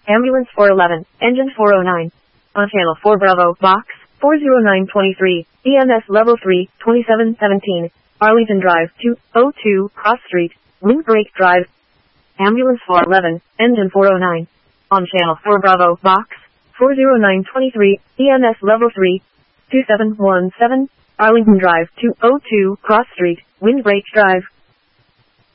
Ambulance 411, Engine 409. On Channel 4 Bravo, Box 40923, EMS Level 3, 2717, Arlington Drive 202, Cross Street, Windbreak Drive. Ambulance 411, Engine 409. On Channel 4 Bravo, Box 40923, EMS Level 3, 2717, Arlington Drive 202, Cross Street, Windbreak Drive.